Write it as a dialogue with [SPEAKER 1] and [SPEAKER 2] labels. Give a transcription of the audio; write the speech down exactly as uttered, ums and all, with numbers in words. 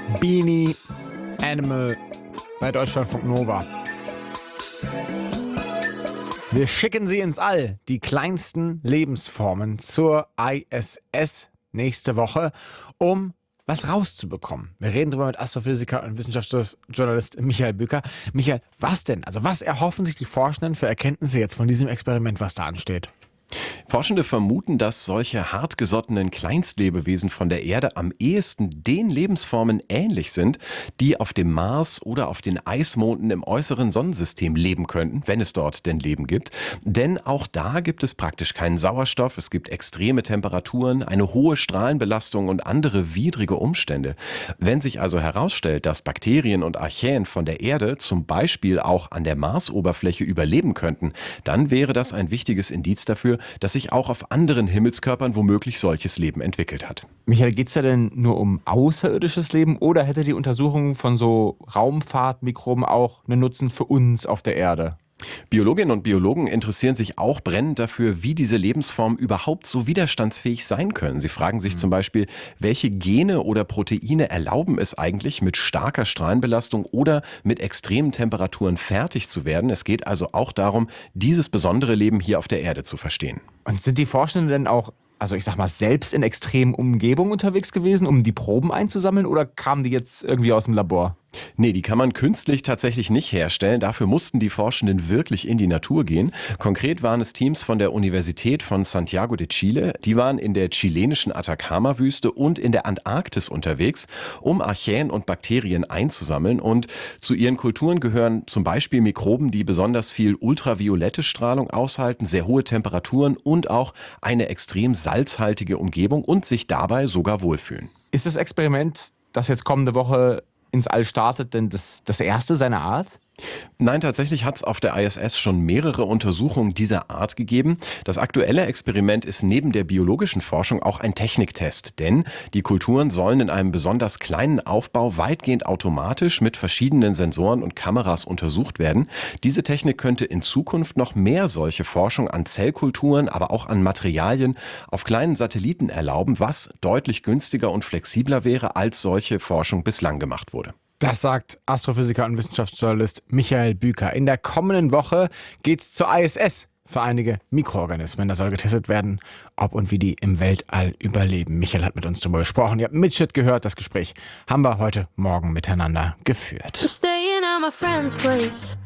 [SPEAKER 1] Beanie, Animal bei Deutschlandfunk Nova. Wir schicken sie ins All, die kleinsten Lebensformen, zur I S S nächste Woche, um was rauszubekommen. Wir reden darüber mit Astrophysiker und Wissenschaftsjournalist Michael Bücker. Michael, was denn? Also was erhoffen sich die Forschenden für Erkenntnisse jetzt von diesem Experiment, was da ansteht?
[SPEAKER 2] Forschende vermuten, dass solche hartgesottenen Kleinstlebewesen von der Erde am ehesten den Lebensformen ähnlich sind, die auf dem Mars oder auf den Eismonden im äußeren Sonnensystem leben könnten, wenn es dort denn Leben gibt. Denn auch da gibt es praktisch keinen Sauerstoff, es gibt extreme Temperaturen, eine hohe Strahlenbelastung und andere widrige Umstände. Wenn sich also herausstellt, dass Bakterien und Archaeen von der Erde zum Beispiel auch an der Marsoberfläche überleben könnten, dann wäre das ein wichtiges Indiz dafür, dass sich auch auf anderen Himmelskörpern womöglich solches Leben entwickelt hat.
[SPEAKER 1] Michael, geht es da denn nur um außerirdisches Leben oder hätte die Untersuchung von so Raumfahrtmikroben auch einen Nutzen für uns auf der Erde?
[SPEAKER 2] Biologinnen und Biologen interessieren sich auch brennend dafür, wie diese Lebensformen überhaupt so widerstandsfähig sein können. Sie fragen sich zum Beispiel, welche Gene oder Proteine erlauben es eigentlich, mit starker Strahlenbelastung oder mit extremen Temperaturen fertig zu werden. Es geht also auch darum, dieses besondere Leben hier auf der Erde zu verstehen.
[SPEAKER 1] Und sind die Forschenden denn auch, also ich sag mal, selbst in extremen Umgebungen unterwegs gewesen, um die Proben einzusammeln, oder kamen die jetzt irgendwie aus dem Labor?
[SPEAKER 2] Nee, die kann man künstlich tatsächlich nicht herstellen. Dafür mussten die Forschenden wirklich in die Natur gehen. Konkret waren es Teams von der Universität von Santiago de Chile. Die waren in der chilenischen Atacama-Wüste und in der Antarktis unterwegs, um Archaeen und Bakterien einzusammeln. Und zu ihren Kulturen gehören zum Beispiel Mikroben, die besonders viel ultraviolette Strahlung aushalten, sehr hohe Temperaturen und auch eine extrem salzhaltige Umgebung und sich dabei sogar wohlfühlen.
[SPEAKER 1] Ist das Experiment, das jetzt kommende Woche ins All startet, denn das, das erste seiner Art?
[SPEAKER 2] Nein, tatsächlich hat es auf der I S S schon mehrere Untersuchungen dieser Art gegeben. Das aktuelle Experiment ist neben der biologischen Forschung auch ein Techniktest, denn die Kulturen sollen in einem besonders kleinen Aufbau weitgehend automatisch mit verschiedenen Sensoren und Kameras untersucht werden. Diese Technik könnte in Zukunft noch mehr solche Forschung an Zellkulturen, aber auch an Materialien auf kleinen Satelliten erlauben, was deutlich günstiger und flexibler wäre, als solche Forschung bislang gemacht wurde.
[SPEAKER 1] Das sagt Astrophysiker und Wissenschaftsjournalist Michael Bücker. In der kommenden Woche geht's zur I S S für einige Mikroorganismen. Da soll getestet werden, ob und wie die im Weltall überleben. Michael hat mit uns darüber gesprochen. Ihr habt Mitschnitt gehört. Das Gespräch haben wir heute Morgen miteinander geführt.
[SPEAKER 3] I'm staying at my friend's place.